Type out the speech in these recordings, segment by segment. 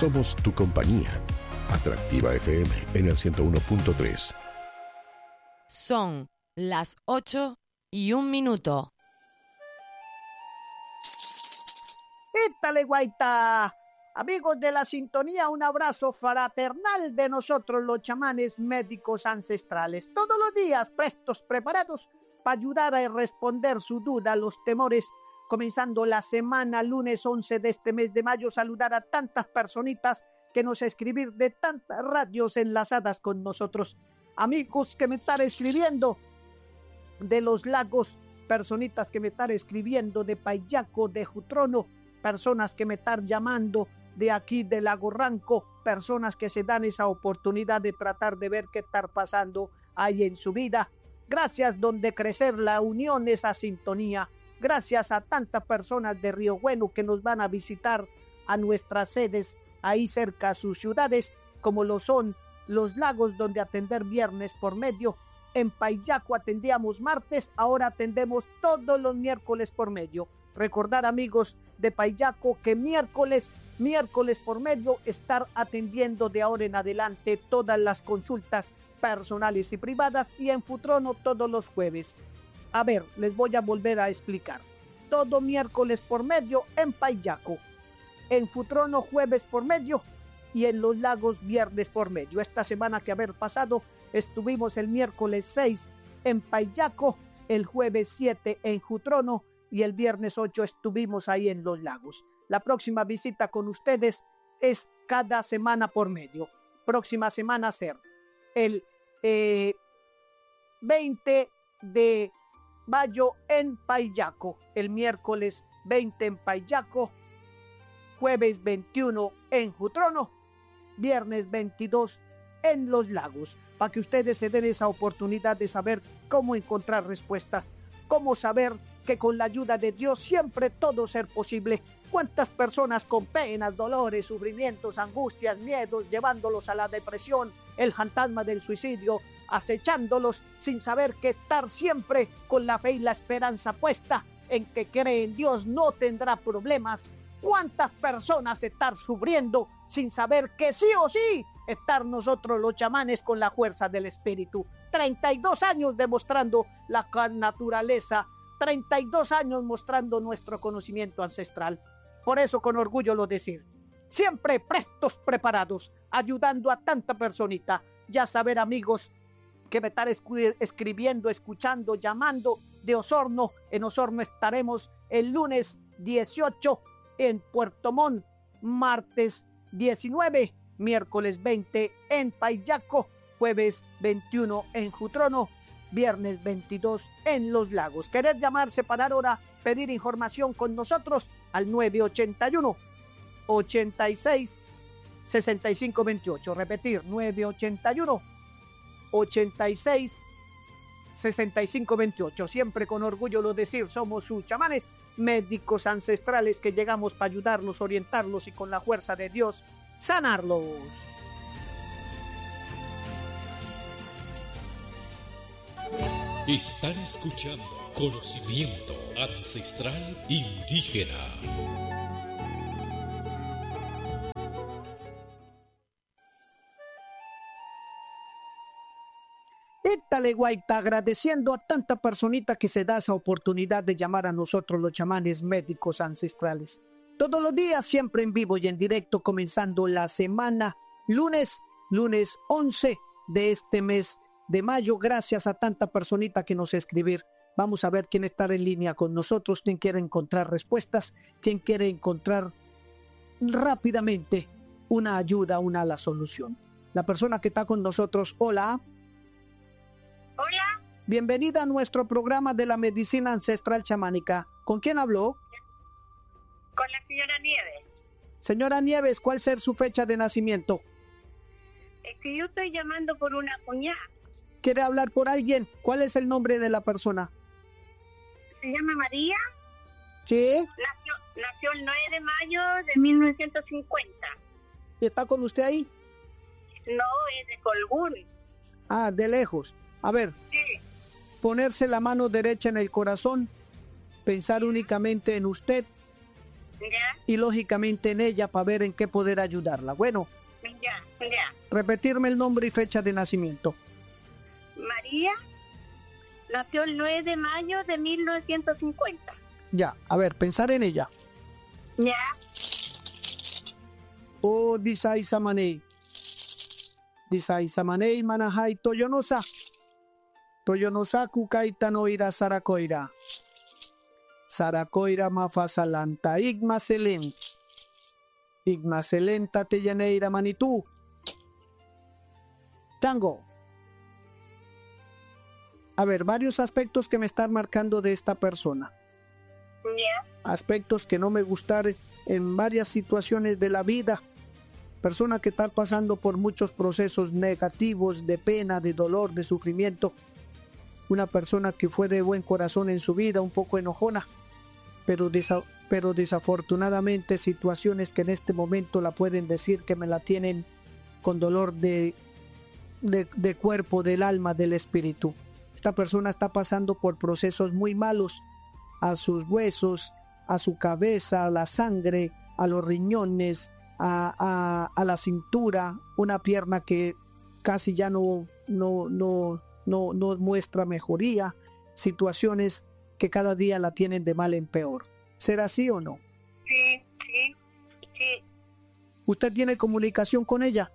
Somos tu compañía. Atractiva FM en el 101.3. Son las 8:01. ¡Ítale, guaita! Amigos de la sintonía, un abrazo fraternal de nosotros los chamanes médicos ancestrales. Todos los días prestos, preparados para ayudar a responder su duda, los temores. Comenzando la semana, lunes 11 de este mes de mayo, saludar a tantas personitas que nos escribir de tantas radios enlazadas con nosotros. Amigos que me están escribiendo de Los Lagos, personitas que me están escribiendo de Payaco, de Jutrono, personas que me están llamando de aquí de Lago Ranco, personas que se dan esa oportunidad de tratar de ver qué está pasando ahí en su vida. Gracias donde crecer la unión, esa sintonía. Gracias a tantas personas de Río Bueno que nos van a visitar a nuestras sedes ahí cerca a sus ciudades, como lo son Los Lagos, donde atender viernes por medio. En Payaco atendíamos martes, ahora atendemos todos los miércoles por medio. Recordar, amigos de Payaco, que miércoles por medio estar atendiendo de ahora en adelante todas las consultas personales y privadas, y en Futrono todos los jueves. A ver, les voy a volver a explicar. Todo miércoles por medio en Payaco, en Futrono jueves por medio y en Los Lagos viernes por medio. Esta semana que haber pasado estuvimos el miércoles 6 en Payaco, el jueves 7 en Futrono y el viernes 8 estuvimos ahí en Los Lagos. La próxima visita con ustedes es cada semana por medio. Próxima semana ser el 20 de mayo en Payaco, el miércoles 20 en Payaco, jueves 21 en Futrono, viernes 22 en Los Lagos, para que ustedes se den esa oportunidad de saber cómo encontrar respuestas, cómo saber que con la ayuda de Dios siempre todo ser posible. ¿Cuántas personas con penas, dolores, sufrimientos, angustias, miedos, llevándolos a la depresión, el fantasma del suicidio, acechándolos sin saber que estar siempre con la fe y la esperanza puesta en que cree en Dios no tendrá problemas? ¿Cuántas personas estar sufriendo sin saber que sí o sí estar nosotros los chamanes con la fuerza del espíritu? 32 años demostrando la naturaleza, 32 años mostrando nuestro conocimiento ancestral. Por eso con orgullo lo decir, siempre prestos, preparados, ayudando a tanta personita. Ya saber, amigos, que me están escribiendo, escuchando, llamando de Osorno. En Osorno estaremos el lunes 18 en Puerto Montt, martes 19, miércoles 20 en Payaco, jueves 21 en Futrono, viernes 22 en Los Lagos. ¿Querés llamar, separar hora, pedir información con nosotros? Al 981 86 65 28. Repetir, 981 86 65 28. Siempre con orgullo lo decir, somos sus chamanes médicos ancestrales que llegamos para ayudarlos, orientarlos y con la fuerza de Dios sanarlos. Están escuchando Conocimiento Ancestral Indígena. Ítale, guaita, agradeciendo a tanta personita que se da esa oportunidad de llamar a nosotros los chamanes médicos ancestrales. Todos los días, siempre en vivo y en directo, comenzando la semana, lunes 11 de este mes de mayo. Gracias a tanta personita que nos escribir. Vamos a ver quién está en línea con nosotros, quién quiere encontrar respuestas, quién quiere encontrar rápidamente una ayuda, la solución. La persona que está con nosotros, hola. Hola. Bienvenida a nuestro programa de la medicina ancestral chamánica. ¿Con quién habló? Con la señora Nieves. Señora Nieves, ¿cuál es su fecha de nacimiento? Es que yo estoy llamando por una cuñada. ¿Quiere hablar por alguien? ¿Cuál es el nombre de la persona? Se llama María. Sí. Nació el 9 de mayo de 1950. ¿Y está con usted ahí? No, es de Colbún. Ah, de lejos. A ver, sí. Ponerse la mano derecha en el corazón, pensar únicamente en usted Ya, y lógicamente en ella para ver en qué poder ayudarla. Bueno, ya. repetirme el nombre y fecha de nacimiento. María nació el 9 de mayo de 1950. Ya, a ver, pensar en ella. Ya, O disay samanei. Disay samanei manahai toyonosa. Toyonosa kukaita no ira sarakoira. Sarakoira mafasalanta igmaselen. Igmaselenta teyaneira manitú. Tango. A ver, varios aspectos que me están marcando de esta persona. ya, Aspectos que no me gustan en varias situaciones de la vida. Persona que está pasando por muchos procesos negativos, de pena, de dolor, de sufrimiento. Una persona que fue de buen corazón en su vida, un poco enojona, pero desafortunadamente situaciones que en este momento la pueden decir que me la tienen con dolor de cuerpo, del alma, del espíritu. Esta persona está pasando por procesos muy malos a sus huesos, a su cabeza, a la sangre, a los riñones, a la cintura, una pierna que casi ya no muestra mejoría, situaciones que cada día la tienen de mal en peor. ¿Será así o no? sí. ¿Usted tiene comunicación con ella?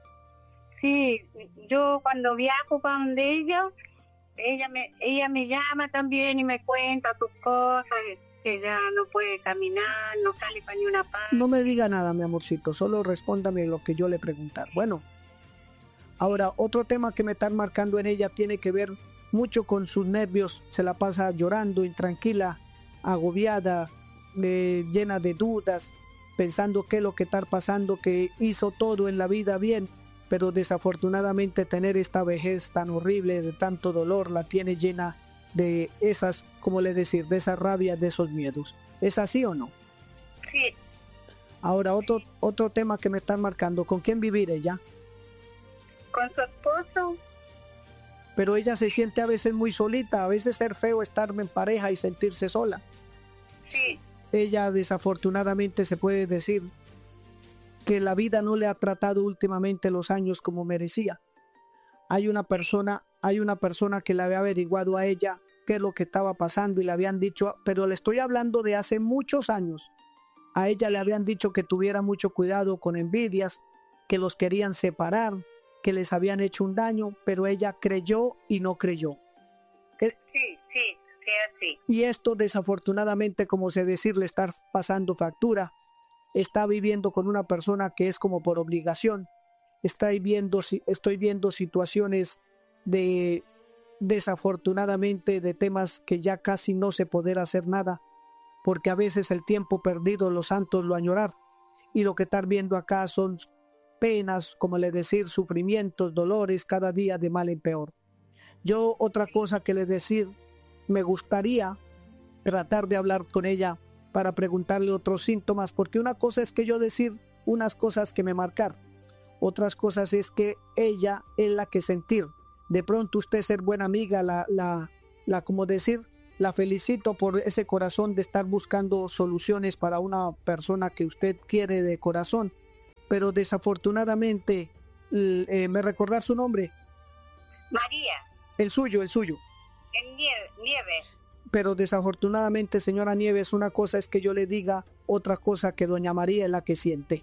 Sí, yo cuando viajo para donde ella me llama también y me cuenta sus cosas, que ya no puede caminar, no sale para ni una parte. No me diga nada, mi amorcito, solo respóndame lo que yo le preguntar. Bueno, ahora otro tema que me están marcando en ella tiene que ver mucho con sus nervios. Se la pasa llorando, intranquila, agobiada, llena de dudas, pensando qué es lo que está pasando, que hizo todo en la vida bien, pero desafortunadamente tener esta vejez tan horrible, de tanto dolor, la tiene llena de esas, ¿cómo le decir?, de esa rabia, de esos miedos. ¿Es así o no? Sí, Ahora otro tema que me están marcando, ¿con quién vivir ella? con su esposo, Pero ella se siente a veces muy solita, a veces ser feo estar en pareja y sentirse sola. sí, Ella desafortunadamente se puede decir que la vida no le ha tratado últimamente los años como merecía. Hay una persona que le había averiguado a ella qué es lo que estaba pasando y le habían dicho, pero le estoy hablando de hace muchos años. A ella le habían dicho que tuviera mucho cuidado con envidias, que los querían separar, que les habían hecho un daño, pero ella creyó y no creyó. sí, así. Y esto desafortunadamente, como se decir, le está pasando factura. Está viviendo con una persona que es como por obligación. Estoy viendo situaciones de, desafortunadamente, de temas que ya casi no se podrá hacer nada, porque a veces el tiempo perdido los santos lo añorar. Y lo que están viendo acá son penas, como le decir, sufrimientos, dolores, cada día de mal en peor. Yo otra cosa que le decir, me gustaría tratar de hablar con ella para preguntarle otros síntomas, porque una cosa es que yo decir unas cosas que me marcar, otras cosas es que ella es la que sentir. De pronto usted ser buena amiga, como decir, la felicito por ese corazón de estar buscando soluciones para una persona que usted quiere de corazón, pero desafortunadamente, ¿me recordar su nombre? María, El suyo. en nieve. Pero desafortunadamente, señora Nieves, una cosa es que yo le diga, otra cosa que doña María es la que siente.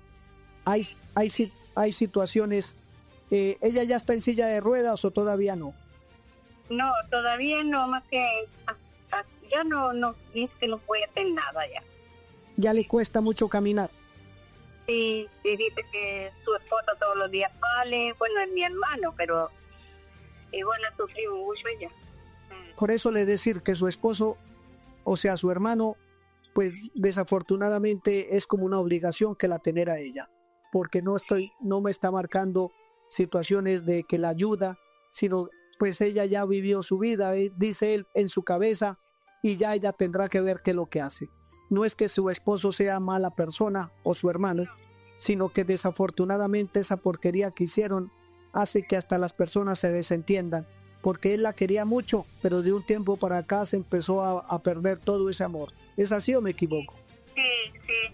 Hay situaciones, ¿ella ya está en silla de ruedas o todavía no? No, todavía no, más que ya no dice que no puede hacer nada ya. Ya le cuesta mucho caminar. Sí, dice que su esposo todos los días sale, bueno, es mi hermano, pero igual ha sufrido mucho ella. Por eso le decir que su esposo, o sea, su hermano, pues desafortunadamente es como una obligación que la tener a ella, porque no me está marcando situaciones de que la ayuda, sino pues ella ya vivió su vida, dice él, en su cabeza, y ya ella tendrá que ver qué es lo que hace. No es que su esposo sea mala persona o su hermano, sino que desafortunadamente esa porquería que hicieron hace que hasta las personas se desentiendan, porque él la quería mucho, pero de un tiempo para acá se empezó a perder todo ese amor. ¿Es así o me equivoco? Sí,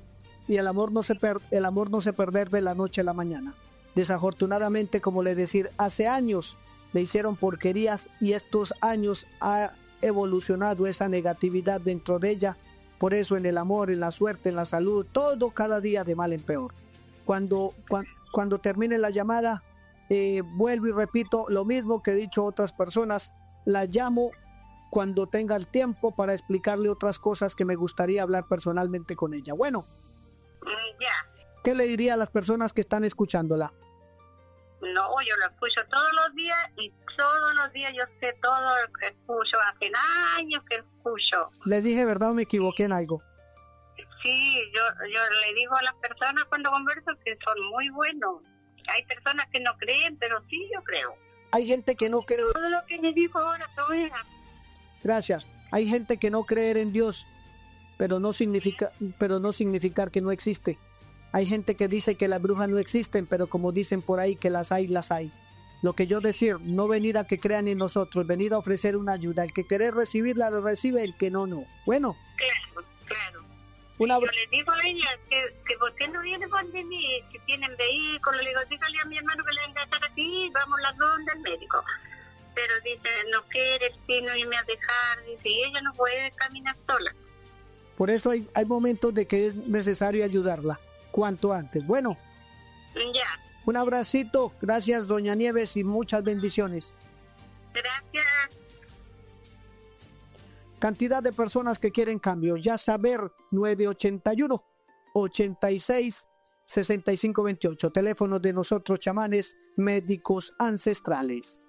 y el amor no se perder de la noche a la mañana. Desafortunadamente, como le decir, hace años le hicieron porquerías y estos años ha evolucionado esa negatividad dentro de ella. Por eso en el amor, en la suerte, en la salud, todo cada día de mal en peor. Cuando termine la llamada, vuelvo y repito lo mismo que he dicho a otras personas. La llamo cuando tenga el tiempo para explicarle otras cosas que me gustaría hablar personalmente con ella. Bueno, Ya. ¿qué le diría a las personas que están escuchándola? No, yo lo escucho todos los días y todos los días yo sé todo lo que escucho. Hace años que escucho. ¿Les dije verdad o me equivoqué en algo? Sí, yo le digo a las personas cuando converso que son muy buenos. Hay personas que no creen, pero sí yo creo. Hay gente que no cree. Todo lo que me dijo ahora, todo era. Gracias. Hay gente que no creer en Dios, pero no significar que no existe. Hay gente que dice que las brujas no existen, pero como dicen por ahí que las hay, las hay. Lo que yo decir, no venir a que crean en nosotros, venir a ofrecer una ayuda. El que quiere recibirla, lo recibe, el que no, no. Bueno. Claro. Yo le digo a ella que por qué no viene por mí, que tienen vehículos. Le digo, dígale a mi hermano que le venga a estar aquí, vamos las dos del médico. Pero dice, no quiere, si no irme a dejar, dice, y ella no puede caminar sola. Por eso hay momentos de que es necesario ayudarla, cuanto antes. Bueno. Ya. Un abracito, gracias doña Nieves y muchas bendiciones. Gracias. Cantidad de personas que quieren cambio, ya saber 981-86-6528, teléfono de nosotros chamanes médicos ancestrales.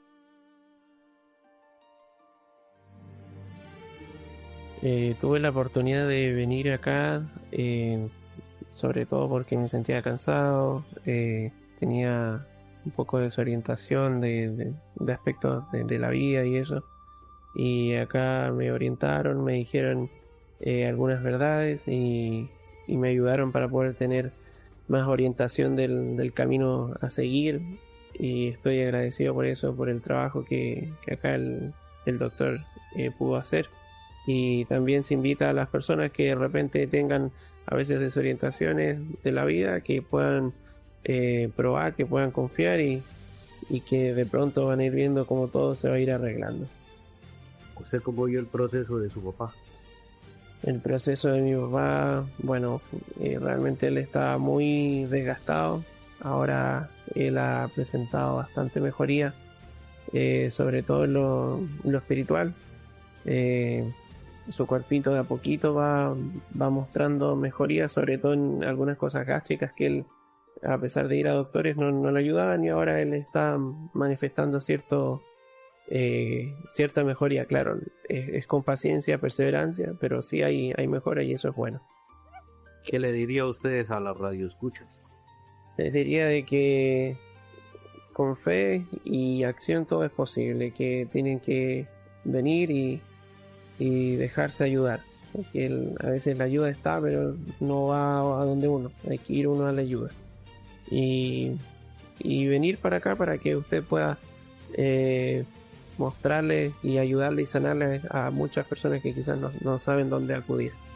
Tuve la oportunidad de venir acá, sobre todo porque me sentía cansado, tenía un poco de desorientación de aspectos de la vida y eso, y acá me orientaron, me dijeron algunas verdades y me ayudaron para poder tener más orientación del camino a seguir, y estoy agradecido por eso, por el trabajo que acá el doctor pudo hacer. Y también se invita a las personas que de repente tengan a veces desorientaciones de la vida, que puedan probar, que puedan confiar y que de pronto van a ir viendo cómo todo se va a ir arreglando. ¿Usted cómo vio el proceso de su papá? El proceso de mi papá, bueno, realmente él estaba muy desgastado. Ahora él ha presentado bastante mejoría, sobre todo en lo espiritual. Su cuerpito de a poquito va mostrando mejoría, sobre todo en algunas cosas gástricas que él, a pesar de ir a doctores, no le ayudaban, y ahora él está manifestando cierta mejoría. Claro, es con paciencia, perseverancia, pero sí hay mejora y eso es bueno. ¿Qué le diría a ustedes a la radioescuchas? Les diría de que con fe y acción todo es posible, que tienen que venir y dejarse ayudar, porque a veces la ayuda está, pero no va a donde uno, hay que ir uno a la ayuda y venir para acá para que usted pueda mostrarle y ayudarle y sanarle a muchas personas que quizás no saben dónde acudir.